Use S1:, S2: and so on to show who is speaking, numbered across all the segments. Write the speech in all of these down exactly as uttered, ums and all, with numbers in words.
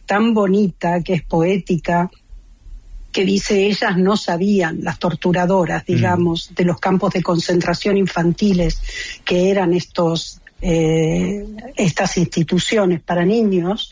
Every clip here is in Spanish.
S1: tan bonita, que es poética, que dice: ellas no sabían, las torturadoras, digamos, mm. de los campos de concentración infantiles, que eran estos eh, estas instituciones para niños.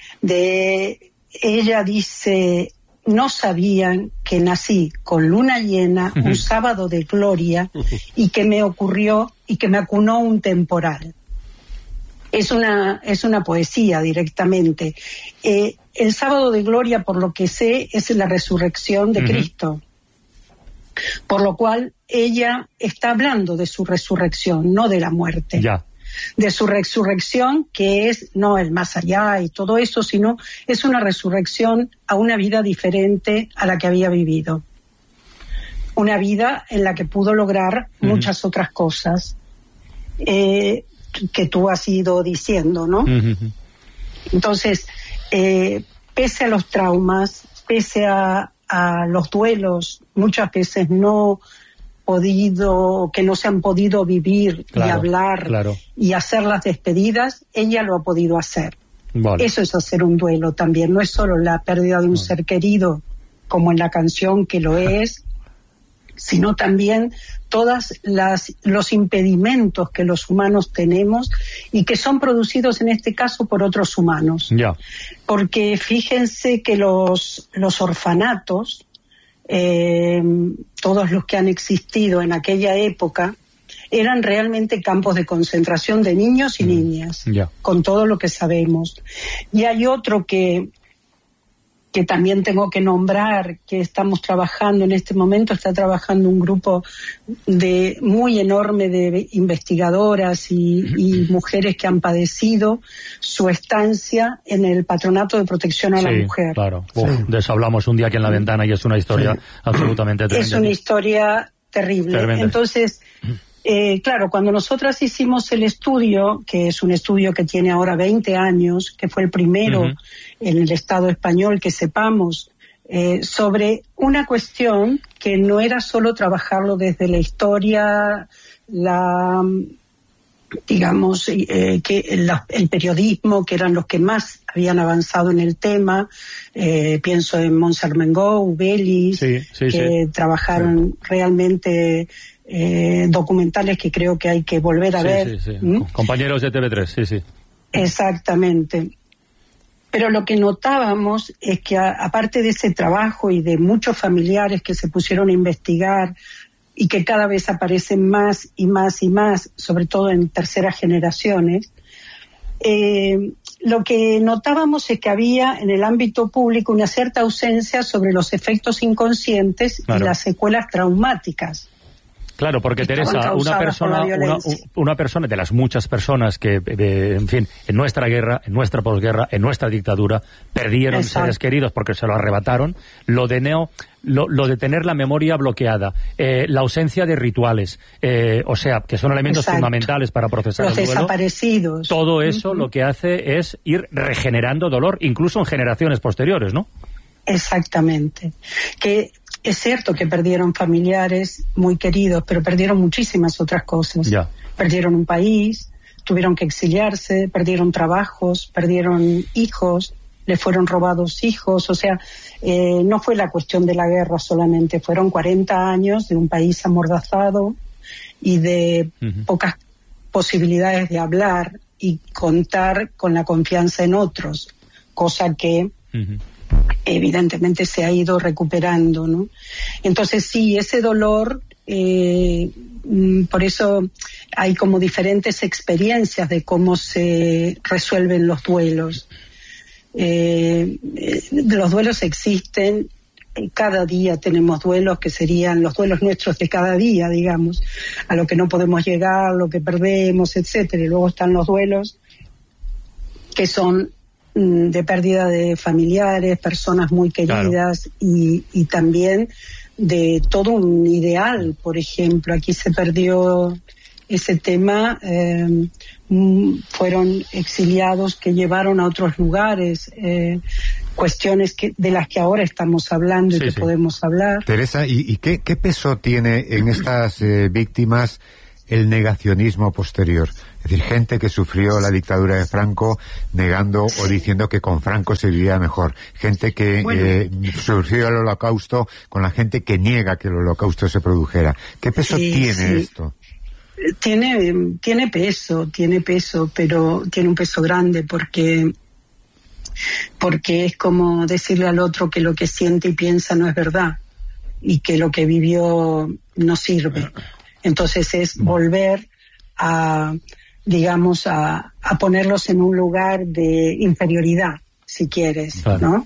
S1: De ella dice: no sabían que nací con luna llena, un sábado de gloria, y que me ocurrió y que me acunó un temporal. Es una, es una poesía directamente. Eh, el sábado de gloria, por lo que sé, es la resurrección de uh-huh. Cristo. Por lo cual ella está hablando de su resurrección, no de la muerte. Ya. De su resurrección, que es no el más allá y todo eso, sino es una resurrección a una vida diferente a la que había vivido. Una vida en la que pudo lograr uh-huh. muchas otras cosas. Eh, que tú has ido diciendo, ¿no? Uh-huh. Entonces, eh, pese a los traumas, pese a, a los duelos, muchas veces no podido, que no se han podido vivir claro, y hablar claro. y hacer las despedidas, ella lo ha podido hacer. Vale. Eso es hacer un duelo también, no es solo la pérdida de un vale. ser querido, como en la canción que lo es, sino también todas las los impedimentos que los humanos tenemos y que son producidos en este caso por otros humanos. Yeah. Porque fíjense que los los orfanatos, eh, todos los que han existido en aquella época, eran realmente campos de concentración de niños y mm. niñas, yeah. con todo lo que sabemos. Y hay otro que que también tengo que nombrar, que estamos trabajando en este momento, está trabajando un grupo de muy enorme de investigadoras y, y mujeres que han padecido su estancia en el Patronato de Protección a sí, la Mujer.
S2: Claro, Uf, sí. de eso hablamos un día aquí en La Ventana y es una historia sí. absolutamente tremenda.
S1: Es una historia terrible. Tremenda. Entonces, eh, claro, cuando nosotras hicimos el estudio, que es un estudio que tiene ahora veinte años, que fue el primero uh-huh. en el Estado español que sepamos, eh, sobre una cuestión que no era solo trabajarlo desde la historia, la digamos, eh, que el, el periodismo, que eran los que más habían avanzado en el tema, eh, pienso en Montse Armengou, Belis, sí, sí, que sí. trabajaron sí. realmente eh, documentales que creo que hay que volver a
S2: sí,
S1: ver.
S2: Sí, sí. ¿Mm? Compañeros de T V tres, sí, sí.
S1: Exactamente. Pero lo que notábamos es que a, aparte de ese trabajo y de muchos familiares que se pusieron a investigar y que cada vez aparecen más y más y más, sobre todo en terceras generaciones, eh, lo que notábamos es que había en el ámbito público una cierta ausencia sobre los efectos inconscientes claro. y las secuelas traumáticas.
S2: Claro, porque Teresa, una persona, una, una persona de las muchas personas que, eh, en fin, en nuestra guerra, en nuestra posguerra, en nuestra dictadura, perdieron Exacto. seres queridos porque se lo arrebataron, lo de neo, lo, lo de tener la memoria bloqueada, eh, la ausencia de rituales, eh, o sea, que son elementos Exacto. fundamentales para procesar
S1: Los
S2: el duelo.
S1: desaparecidos.
S2: Todo eso uh-huh. lo que hace es ir regenerando dolor, incluso en generaciones posteriores, ¿no?
S1: Exactamente. Que es cierto que perdieron familiares muy queridos, pero perdieron muchísimas otras cosas. Ya. Perdieron un país, tuvieron que exiliarse, perdieron trabajos, perdieron hijos, les fueron robados hijos. O sea, eh, no fue la cuestión de la guerra solamente, fueron cuarenta años de un país amordazado y de uh-huh. pocas posibilidades de hablar y contar con la confianza en otros, cosa que... Uh-huh. evidentemente se ha ido recuperando, ¿no? Entonces sí, ese dolor, eh, por eso hay como diferentes experiencias de cómo se resuelven los duelos. Eh, los duelos existen, cada día tenemos duelos que serían los duelos nuestros de cada día, digamos, a lo que no podemos llegar, lo que perdemos, etcétera. Y luego están los duelos que son de pérdida de familiares, personas muy queridas claro. y, y también de todo un ideal. Por ejemplo, aquí se perdió ese tema, eh, fueron exiliados que llevaron a otros lugares, eh, cuestiones que de las que ahora estamos hablando y sí, que sí. podemos hablar.
S3: Teresa, ¿y, y qué, qué peso tiene en estas eh, víctimas el negacionismo posterior. Es decir, gente que sufrió la dictadura de Franco negando o diciendo que con Franco se vivía mejor. Gente que bueno. eh, sufrió el holocausto con la gente que niega que el holocausto se produjera. ¿Qué peso sí, tiene sí. esto?
S1: Tiene, tiene peso, tiene peso, pero tiene un peso grande porque, porque es como decirle al otro que lo que siente y piensa no es verdad y que lo que vivió no sirve. Entonces es volver a, digamos, a, a ponerlos en un lugar de inferioridad, si quieres, claro. ¿no?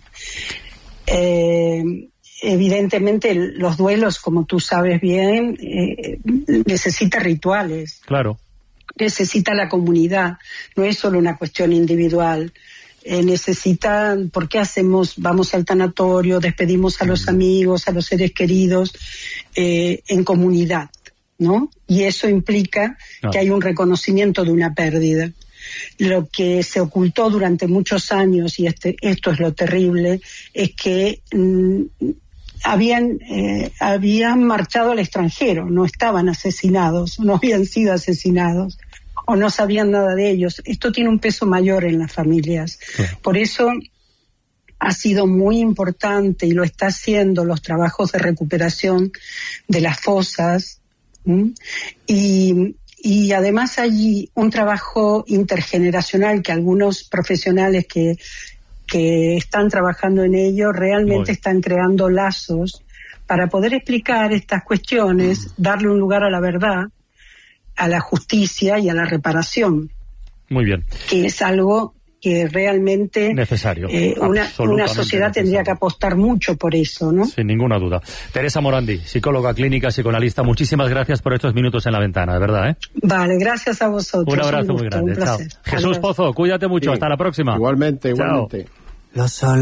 S1: Eh, evidentemente los duelos, como tú sabes bien, eh, necesita rituales.
S2: Claro.
S1: Necesita la comunidad, no es solo una cuestión individual. Eh, necesita, ¿por qué hacemos? Vamos al tanatorio, despedimos a los amigos, a los seres queridos, eh, en comunidad, ¿no? Y eso implica no. que hay un reconocimiento de una pérdida. Lo que se ocultó durante muchos años, y este, esto es lo terrible, es que mmm, habían, eh, habían marchado al extranjero, no estaban asesinados, no habían sido asesinados, o no sabían nada de ellos. Esto tiene un peso mayor en las familias. Sí. Por eso ha sido muy importante, y lo está haciendo, los trabajos de recuperación de las fosas, ¿sí? y Y además hay un trabajo intergeneracional que algunos profesionales que, que están trabajando en ello realmente Muy. están creando lazos para poder explicar estas cuestiones, mm. darle un lugar a la verdad, a la justicia y a la reparación.
S2: Muy bien.
S1: Que es algo que realmente
S2: necesario,
S1: eh, una, una sociedad necesario. Tendría que apostar mucho por eso, ¿no?
S2: Sin ninguna duda. Teresa Morandi, psicóloga clínica, psicoanalista, muchísimas gracias por estos minutos en La Ventana, de verdad, ¿eh?
S1: Vale, gracias a vosotros.
S2: Un abrazo un gusto, muy grande, chao. Jesús Pozo, cuídate mucho, sí. Hasta la próxima.
S4: Igualmente, igualmente.
S2: Chao.